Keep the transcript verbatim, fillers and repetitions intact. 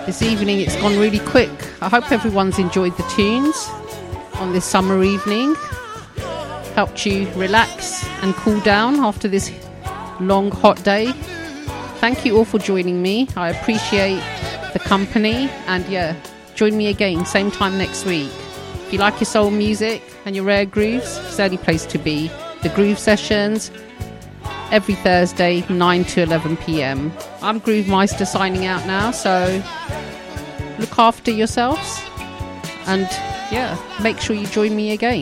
This evening it's gone really quick. I hope everyone's enjoyed the tunes on this summer evening. Helped you relax and cool down after this long hot day. Thank you all for joining me. I appreciate the company, and yeah, join me again same time next week. If you like your soul music and your rare grooves, it's the only place to be. The Groove Sessions every Thursday nine to eleven p.m. I'm Groove Meister signing out now, so look after yourselves and yeah, make sure you join me again.